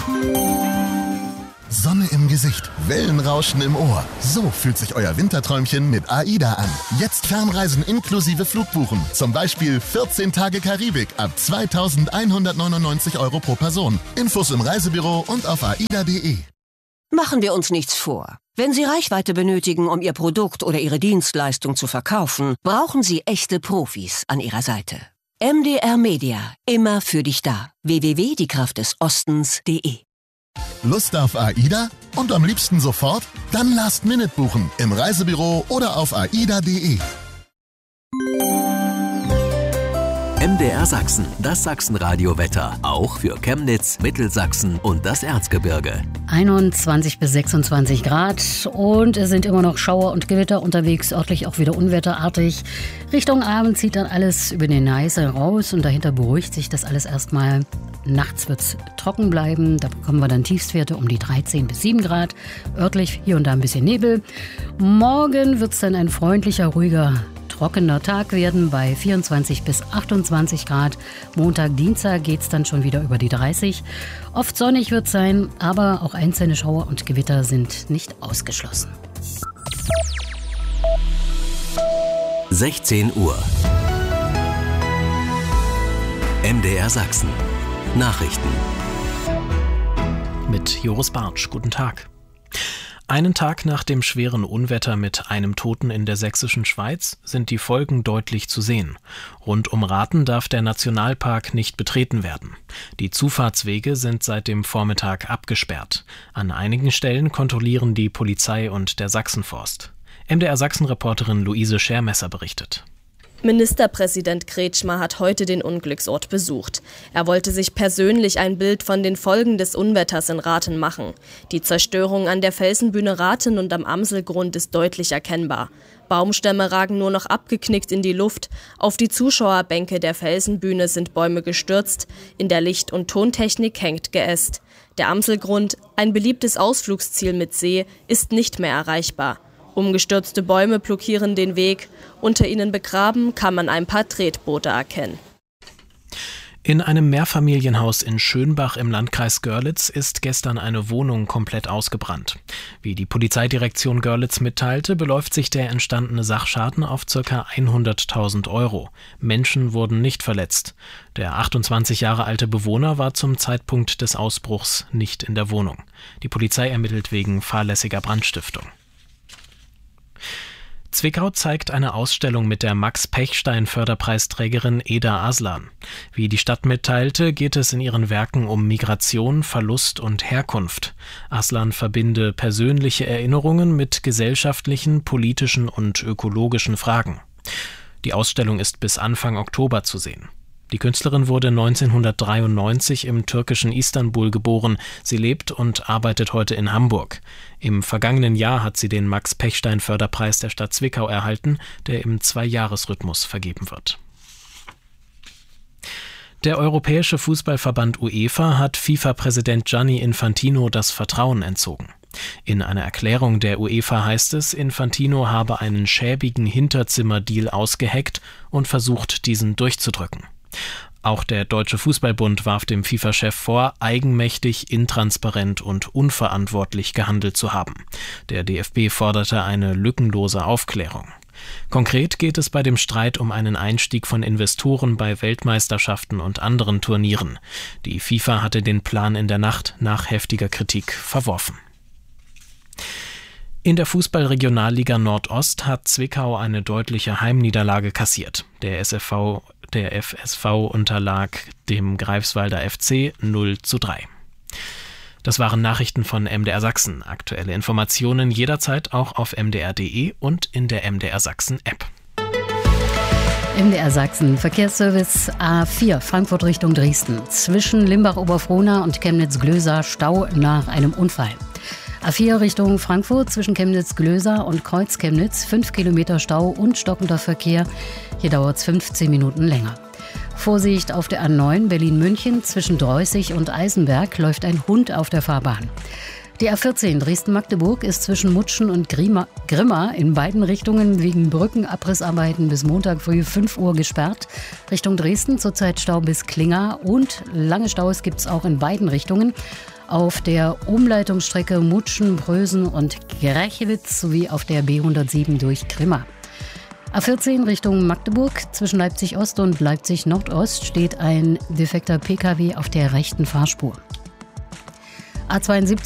Sonne im Gesicht, Wellenrauschen im Ohr. So fühlt sich euer Winterträumchen mit AIDA an. Jetzt Fernreisen inklusive Flugbuchen. Zum Beispiel 14 Tage Karibik ab 2.199 € pro Person. Infos im Reisebüro und auf aida.de. Machen wir uns nichts vor. Wenn Sie Reichweite benötigen, um Ihr Produkt oder Ihre Dienstleistung zu verkaufen, brauchen Sie echte Profis an Ihrer Seite. MDR Media, immer für dich da. www.diekraftdesostens.de. Lust auf AIDA? Und am liebsten sofort? Dann Last Minute buchen im Reisebüro oder auf aida.de. MDR Sachsen, das Sachsenradio-Wetter. Auch für Chemnitz, Mittelsachsen und das Erzgebirge. 21 bis 26 Grad und es sind immer noch Schauer und Gewitter unterwegs, örtlich auch wieder unwetterartig. Richtung Abend zieht dann alles über den Neiße raus und dahinter beruhigt sich das alles erstmal. Nachts wird es trocken bleiben, da bekommen wir dann Tiefstwerte um die 13 bis 7 Grad. Örtlich hier und da ein bisschen Nebel. Morgen wird es dann ein freundlicher, ruhiger, trockener Tag werden bei 24 bis 28 Grad. Montag, Dienstag geht es dann schon wieder über die 30. Oft sonnig wird es sein, aber auch einzelne Schauer und Gewitter sind nicht ausgeschlossen. 16 Uhr. MDR Sachsen. Nachrichten. Mit Joris Bartsch. Guten Tag. Einen Tag nach dem schweren Unwetter mit einem Toten in der sächsischen Schweiz sind die Folgen deutlich zu sehen. Rund um Rathen darf der Nationalpark nicht betreten werden. Die Zufahrtswege sind seit dem Vormittag abgesperrt. An einigen Stellen kontrollieren die Polizei und der Sachsenforst. MDR Sachsen-Reporterin Luise Schermesser berichtet. Ministerpräsident Kretschmer hat heute den Unglücksort besucht. Er wollte sich persönlich ein Bild von den Folgen des Unwetters in Rathen machen. Die Zerstörung an der Felsenbühne Rathen und am Amselgrund ist deutlich erkennbar. Baumstämme ragen nur noch abgeknickt in die Luft. Auf die Zuschauerbänke der Felsenbühne sind Bäume gestürzt. In der Licht- und Tontechnik hängt Geäst. Der Amselgrund, ein beliebtes Ausflugsziel mit See, ist nicht mehr erreichbar. Umgestürzte Bäume blockieren den Weg. Unter ihnen begraben kann man ein paar Tretboote erkennen. In einem Mehrfamilienhaus in Schönbach im Landkreis Görlitz ist gestern eine Wohnung komplett ausgebrannt. Wie die Polizeidirektion Görlitz mitteilte, beläuft sich der entstandene Sachschaden auf ca. 100.000 €. Menschen wurden nicht verletzt. Der 28 Jahre alte Bewohner war zum Zeitpunkt des Ausbruchs nicht in der Wohnung. Die Polizei ermittelt wegen fahrlässiger Brandstiftung. Zwickau zeigt eine Ausstellung mit der Max-Pechstein-Förderpreisträgerin Eda Aslan. Wie die Stadt mitteilte, geht es in ihren Werken um Migration, Verlust und Herkunft. Aslan verbinde persönliche Erinnerungen mit gesellschaftlichen, politischen und ökologischen Fragen. Die Ausstellung ist bis Anfang Oktober zu sehen. Die Künstlerin wurde 1993 im türkischen Istanbul geboren. Sie lebt und arbeitet heute in Hamburg. Im vergangenen Jahr hat sie den Max-Pechstein-Förderpreis der Stadt Zwickau erhalten, der im 2-Jahres-Rhythmus vergeben wird. Der Europäische Fußballverband UEFA hat FIFA-Präsident Gianni Infantino das Vertrauen entzogen. In einer Erklärung der UEFA heißt es, Infantino habe einen schäbigen Hinterzimmerdeal ausgeheckt und versucht, diesen durchzudrücken. Auch der Deutsche Fußballbund warf dem FIFA-Chef vor, eigenmächtig, intransparent und unverantwortlich gehandelt zu haben. Der DFB forderte eine lückenlose Aufklärung. Konkret geht es bei dem Streit um einen Einstieg von Investoren bei Weltmeisterschaften und anderen Turnieren. Die FIFA hatte den Plan in der Nacht nach heftiger Kritik verworfen. In der Fußball-Regionalliga Nordost hat Zwickau eine deutliche Heimniederlage kassiert. Der FSV unterlag dem Greifswalder FC 0:3. Das waren Nachrichten von MDR Sachsen. Aktuelle Informationen jederzeit auch auf mdr.de und in der MDR Sachsen App. MDR Sachsen, Verkehrsservice A4, Frankfurt Richtung Dresden. Zwischen Limbach-Oberfrohna und Chemnitz-Glösa Stau nach einem Unfall. A4 Richtung Frankfurt zwischen Chemnitz-Glösa und Kreuz-Chemnitz, 5 Kilometer Stau und stockender Verkehr. Hier dauert es 15 Minuten länger. Vorsicht auf der A9 Berlin-München zwischen Dreußig und Eisenberg läuft ein Hund auf der Fahrbahn. Die A14 Dresden-Magdeburg ist zwischen Mutschen und Grimma in beiden Richtungen wegen Brückenabrissarbeiten bis Montag früh 5 Uhr gesperrt. Richtung Dresden zurzeit Stau bis Klinga und lange Staus gibt es auch in beiden Richtungen. Auf der Umleitungsstrecke Mutschen, Prösen und Grechewitz sowie auf der B107 durch Grimma. A14 Richtung Magdeburg, zwischen Leipzig Ost und Leipzig Nordost steht ein defekter Pkw auf der rechten Fahrspur. A72